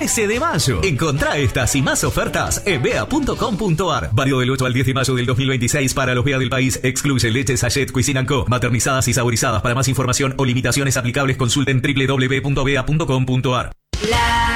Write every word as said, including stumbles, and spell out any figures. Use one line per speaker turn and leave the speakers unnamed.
trece de mayo. Encontrá estas y más ofertas en bea punto com punto ar. Válido del ocho al diez de mayo del dos mil veintiséis para los BEA del país. Excluye leche Sachet Cuisine and Co. Maternizadas y saborizadas. Para más información o limitaciones aplicables consulten doble u doble u doble u punto bea punto com punto ar.